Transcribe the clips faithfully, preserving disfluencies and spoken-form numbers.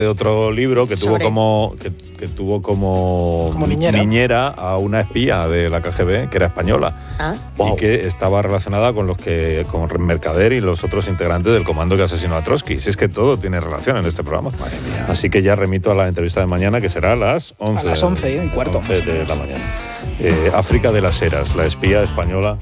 de otro libro que tuvo Sobre... como que, que tuvo como, como niñera. niñera a una espía de la K G B que era española ¿Ah? y que estaba relacionada con los que con Mercader y los otros integrantes del comando que asesinó a Trotsky. Si es que todo tiene relación en este programa. Madre mía. Así que ya remito a la entrevista de mañana, que será a las once. A las once, ¿eh? Un cuarto. once de la mañana. Eh, África de las Heras, la espía española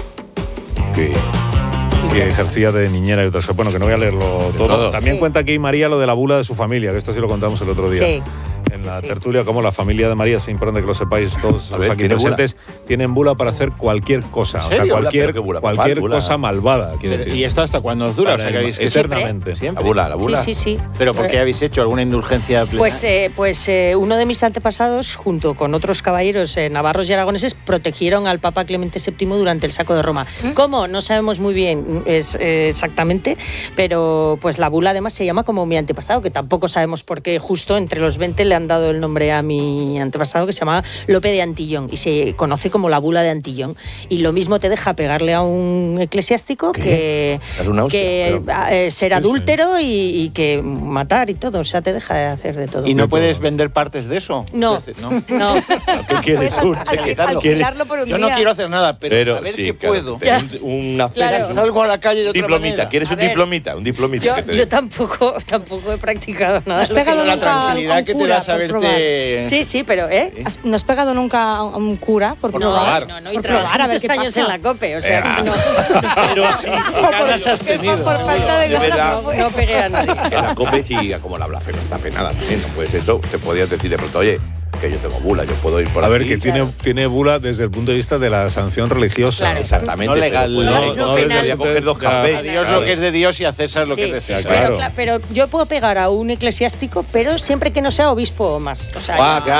que, que ejercía de niñera y otras cosas. Bueno, que no voy a leerlo todo. todo. También Sí. cuenta aquí María lo de la bula de su familia, que esto sí lo contamos el otro día. Sí. En la Sí. tertulia, como la familia de María, es importante que lo sepáis todos A los ver, aquí ¿tiene bula? presentes, tienen bula para hacer cualquier cosa. ¿En O sea, serio? cualquier, Pero qué bula, papá, cualquier bula. cosa malvada, quiero decir. ¿Y esto hasta cuándo os dura? O sea, que habéis eternamente. siempre. La bula, la bula. Sí, sí, sí. ¿Pero por qué habéis hecho alguna indulgencia plena? Pues, eh, pues eh, uno de mis antepasados, junto con otros caballeros eh, navarros y aragoneses, protegieron al Papa Clemente séptimo durante el saco de Roma. ¿Cómo? No sabemos muy bien es, eh, exactamente, pero pues la bula además se llama como mi antepasado, que tampoco sabemos por qué justo entre los veinte le han dado el nombre a mi antepasado, que se llama Lope de Antillón, y se conoce como la bula de Antillón. Y lo mismo te deja pegarle a un eclesiástico ¿Qué? que, Dar una hostia, que pero- eh, ser Sí, adúltero y, y que matar y todo, o sea, te deja de hacer de todo. ¿Y no de puedes todo. vender partes de eso? No. Es decir, ¿no? No. ¿Qué quieres? Un- Alquilarlo ¿Quieres? por un Yo día. no quiero hacer nada, pero, Pero saber sí, que claro, puedo. tener un- una Claro. fe- Salgo a la calle de otra diplomita. manera. ¿Quieres A un ver, diplomita? Un diplomita. Yo, que te yo den. tampoco, tampoco he practicado nada. ¿Has de lo que pegado yo La nunca hago. tranquilidad a un que te cura da por saberte... Sí, sí, pero ¿eh? ¿Has- ¿No has pegado nunca a un cura por, Por probar? probar. No, no, y Por trabajé probar, a ver muchos qué años pasa. en la COPE, o sea, Venga. no, Pero sí, ganas has Que fue tenido. por falta de De verdad. ganas. no pegué a nadie. que la cope sí, como la blasfema está penada también, ¿no? Pues eso, te podías decir de pronto, oye, que yo tengo bula, yo puedo ir por A ver, aquí. que tiene, tiene bula desde el punto de vista de la sanción religiosa. Claro. Exactamente. No legal, pero no- puedo- no no, penal. desde- voy a coger dos Ya. cafés. A Dios Claro. lo que es de Dios y a César lo que Sí, es de César. claro. pero, cla- pero yo puedo pegar a un eclesiástico, pero siempre que no sea obispo o más. O sea,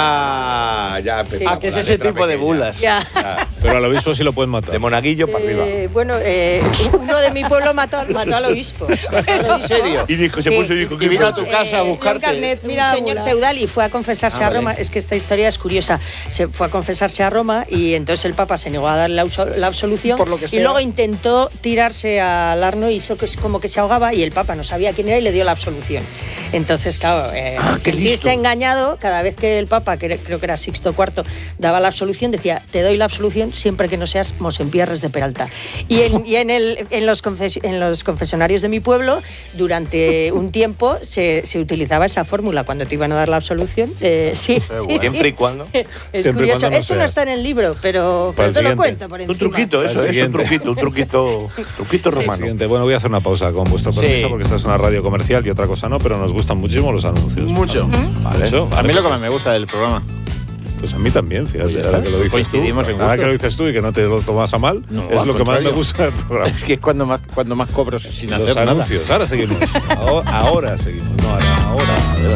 Ah, ya, ya empezamos Ah, que es la ese letra tipo de pequeña. bulas. ya. Ya. Pero al obispo sí lo pueden matar. De monaguillo para arriba. Eh, bueno, eh, uno de mi pueblo mató, mató al obispo. ¿En serio? Y dijo, se Sí. puso y dijo, Y ¿qué vino a pasa? tu casa a Eh, buscarte. un carnet. Un Mira la señor bula. feudal y fue a confesarse Ah, a Roma. vale. Es que esta historia es curiosa. Se fue a confesarse a Roma y entonces el Papa se negó a darle la, absol- la absolución. Por lo que y sea. luego intentó tirarse al Arno, hizo que, como que se ahogaba y el Papa no sabía quién era y le dio la absolución. Entonces, claro, eh, Ah, al qué sentirse listo. engañado, cada vez que el Papa, que creo que era Sixto cuarto, daba la absolución, decía, te doy la absolución siempre que no seas Mosempierres de Peralta. Y en, y en, el, en, los, confes- en los confesionarios de mi pueblo, durante un tiempo se, se utilizaba esa fórmula cuando te iban a dar la absolución. Eh, sí, sí, Siempre y sí. cuando. Es Siempre y curioso. cuando no Eso no seas. está en el libro, pero, Para pero el te lo siguiente. cuento por Un encima. truquito, Al eso, es un siguiente. truquito, un truquito, truquito Sí, romano. siguiente. Bueno, voy a hacer una pausa con vuestro Sí. permiso porque esta es una radio comercial y otra cosa no, pero nos gustan muchísimo los anuncios. Mucho. Vale. Eso, A mí lo que más me gusta del programa. Pues a mí también, fíjate, Pues ya ahora está. que lo dices tú. Coincidimos en Ahora gustos. que lo dices tú y que no te lo tomas a mal, No, es al lo que más me contrario. gusta del programa. Es que es cuando más, cuando más cobro sin Los hacer nada. anuncios. Ahora seguimos. Ahora, ahora seguimos. No, ahora, ahora.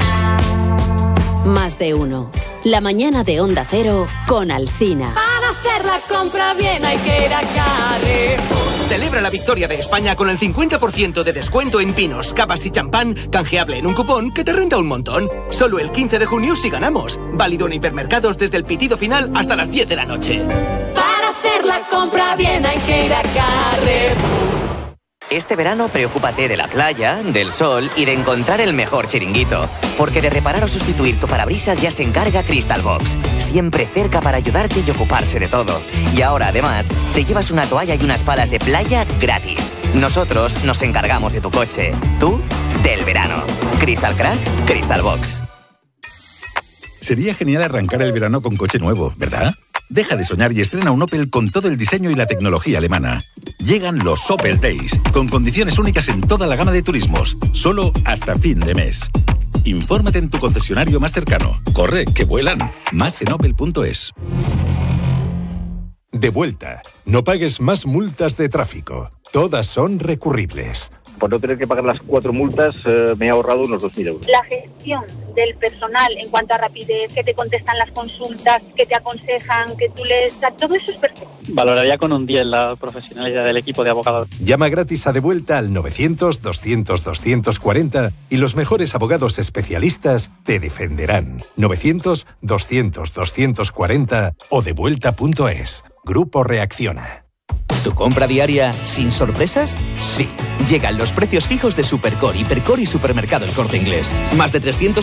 adelante. Más de uno. La mañana de Onda Cero con Alsina. Para hacer la compra bien hay que ir a Carrefour. Celebra la victoria de España con el cincuenta por ciento de descuento en pinos, cavas y champán, canjeable en un cupón que te renta un montón. Solo el quince de junio si ganamos. Válido en hipermercados desde el pitido final hasta las diez de la noche. Para hacer la compra bien hay que ir a Carrefour. Este verano preocúpate de la playa, del sol y de encontrar el mejor chiringuito. Porque de reparar o sustituir tu parabrisas ya se encarga Crystal Box. Siempre cerca para ayudarte y ocuparse de todo. Y ahora además te llevas una toalla y unas palas de playa gratis. Nosotros nos encargamos de tu coche. Tú, del verano. Crystal Crack, Crystal Box. Sería genial arrancar el verano con coche nuevo, ¿verdad? Deja de soñar y estrena un Opel con todo el diseño y la tecnología alemana. Llegan los Opel Days, con condiciones únicas en toda la gama de turismos, solo hasta fin de mes. Infórmate en tu concesionario más cercano. Corre, que vuelan. Más en opel punto es. De vuelta. No pagues más multas de tráfico. Todas son recurribles. Por no tener que pagar las cuatro multas, eh, me he ahorrado unos dos mil euros. La gestión del personal en cuanto a rapidez, que te contestan las consultas, que te aconsejan, que tú les... Todo eso es perfecto. Valoraría con un diez la profesionalidad del equipo de abogados. Llama gratis a De Vuelta al novecientos, doscientos, doscientos cuarenta y los mejores abogados especialistas te defenderán. novecientos, doscientos, doscientos cuarenta o devuelta punto es. Grupo Reacciona. ¿Tu compra diaria sin sorpresas? Sí. Llegan los precios fijos de Supercore, Hipercore y Supermercado El Corte Inglés. Más de trescientos